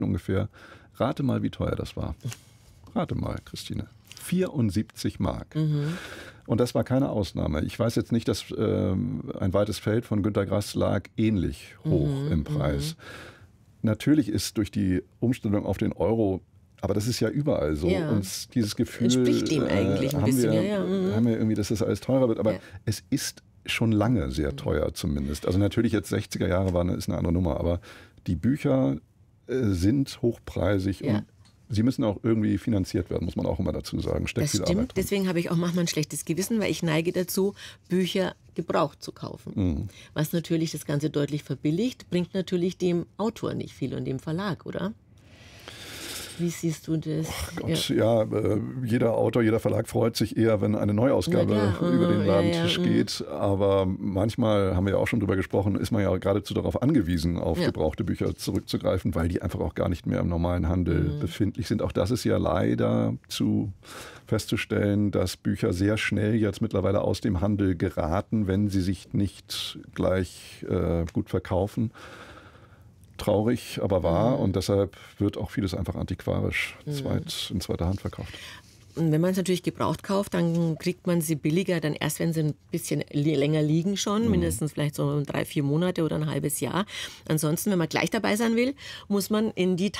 ungefähr. Rate mal, wie teuer das war. Rate mal, Christine. 74 Mark. Und das war keine Ausnahme. Ich weiß jetzt nicht, dass ein weites Feld von Günter Grass lag ähnlich hoch im Preis. Natürlich ist durch die Umstellung auf den Euro, aber das ist ja überall so, uns dieses Gefühl entspricht ihm eigentlich ein bisschen. Haben wir irgendwie, dass das alles teurer wird. Aber es ist schon lange sehr teuer zumindest. Also natürlich jetzt 60er Jahre ist eine andere Nummer, aber die Bücher sind hochpreisig und sie müssen auch irgendwie finanziert werden, muss man auch immer dazu sagen. Steckt das viel stimmt, Arbeit drin. deswegen habe ich auch manchmal ein schlechtes Gewissen, weil ich neige dazu, Bücher gebraucht zu kaufen. Was natürlich das Ganze deutlich verbilligt, bringt natürlich dem Autor nicht viel und dem Verlag, oder? Wie siehst du das? Ach Gott, jeder Autor, jeder Verlag freut sich eher, wenn eine Neuausgabe über den Ladentisch geht. Aber manchmal, haben wir ja auch schon drüber gesprochen, ist man ja geradezu darauf angewiesen, auf gebrauchte Bücher zurückzugreifen, weil die einfach auch gar nicht mehr im normalen Handel befindlich sind. Auch das ist ja leider festzustellen, dass Bücher sehr schnell jetzt mittlerweile aus dem Handel geraten, wenn sie sich nicht gleich gut verkaufen. Traurig, aber wahr, und deshalb wird auch vieles einfach antiquarisch in zweiter Hand verkauft. Und wenn man es natürlich gebraucht kauft, dann kriegt man sie billiger, dann erst, wenn sie ein bisschen länger liegen schon, mindestens vielleicht so 3-4 Monate oder ein halbes Jahr. Ansonsten, wenn man gleich dabei sein will, muss man in die